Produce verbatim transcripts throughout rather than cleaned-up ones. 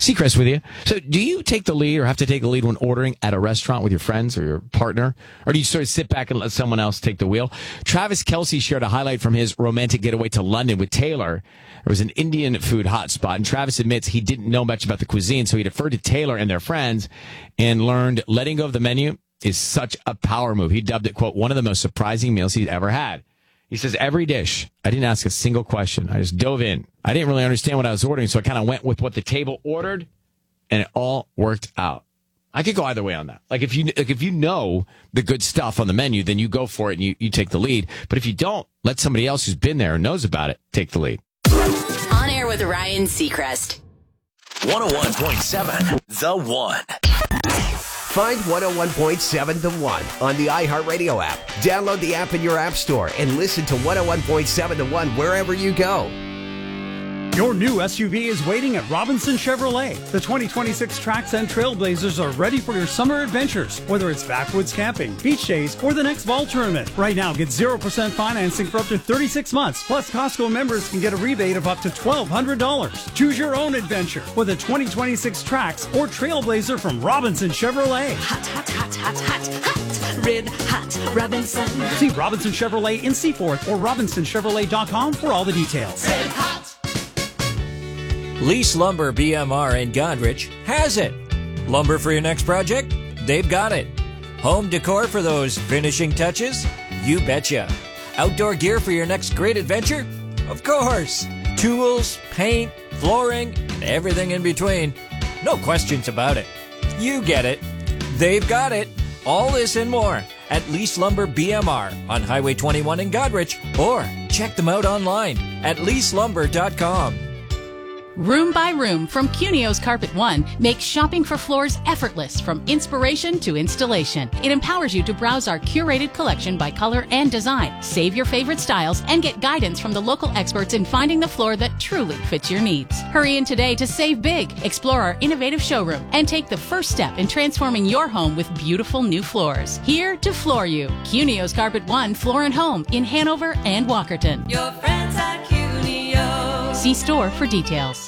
Seacrest with you. So do you take the lead or have to take the lead when ordering at a restaurant with your friends or your partner? Or do you sort of sit back and let someone else take the wheel? Travis Kelce shared a highlight from his romantic getaway to London with Taylor. It was an Indian food hotspot, and Travis admits he didn't know much about the cuisine, so he deferred to Taylor and their friends and learned letting go of the menu is such a power move. He dubbed it, quote, one of the most surprising meals he's ever had. He says, every dish, I didn't ask a single question. I just dove in. I didn't really understand what I was ordering, so I kind of went with what the table ordered, and it all worked out. I could go either way on that. Like, if you like if you know the good stuff on the menu, then you go for it and you, you take the lead. But if you don't, let somebody else who's been there and knows about it take the lead. On air with Ryan Seacrest. one oh one point seven The One. Find one oh one point seven The One on the iHeartRadio app. Download the app in your app store and listen to one oh one point seven The One wherever you go. Your new S U V is waiting at Robinson Chevrolet. The twenty twenty-six Trax and Trailblazers are ready for your summer adventures, whether it's backwoods camping, beach days, or the next ball tournament. Right now, get zero percent financing for up to thirty-six months. Plus, Costco members can get a rebate of up to twelve hundred dollars. Choose your own adventure with a twenty twenty-six Trax or Trailblazer from Robinson Chevrolet. Hot, hot, hot, hot, hot, hot. Red hot Robinson. See Robinson Chevrolet in Seaforth or robinson chevrolet dot com for all the details. Red hot. Lease Lumber B M R in Godrich has it. Lumber for your next project? They've got it. Home decor for those finishing touches? You betcha. Outdoor gear for your next great adventure? Of course. Tools, paint, flooring, and everything in between. No questions about it. You get it. They've got it. All this and more at Lease Lumber B M R on Highway twenty-one in Godrich, or check them out online at lease lumber dot com. Room by Room from Cunio's Carpet One makes shopping for floors effortless from inspiration to installation. It empowers you to browse our curated collection by color and design, save your favorite styles, and get guidance from the local experts in finding the floor that truly fits your needs. Hurry in today to save big, explore our innovative showroom, and take the first step in transforming your home with beautiful new floors. Here to floor you. Cunio's Carpet One Floor and Home in Hanover and Walkerton. Your friends at Cunio. See store for details.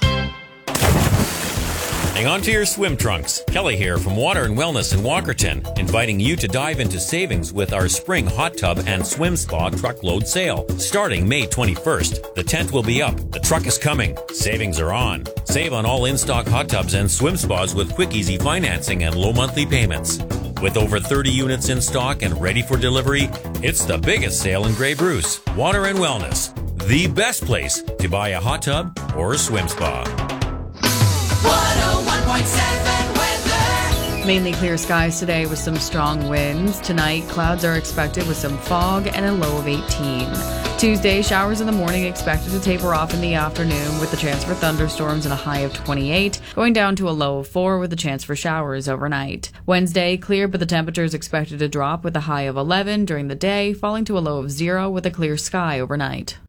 Hang on to your swim trunks. Kelly here from Water and Wellness in Walkerton, inviting you to dive into savings with our spring hot tub and swim spa truckload sale. Starting May twenty-first, the tent will be up. The truck is coming. Savings are on. Save on all in-stock hot tubs and swim spas with quick, easy financing and low monthly payments. With over thirty units in stock and ready for delivery, it's the biggest sale in Grey Bruce. Water and Wellness, the best place to buy a hot tub or a swim spa. one oh one point seven weather. Mainly clear skies today with some strong winds. Tonight, clouds are expected with some fog and a low of eighteen. Tuesday, showers in the morning expected to taper off in the afternoon with the chance for thunderstorms and a high of twenty-eight, going down to a low of four with a chance for showers overnight. Wednesday, clear, but the temperature is expected to drop with a high of eleven during the day, falling to a low of zero with a clear sky overnight.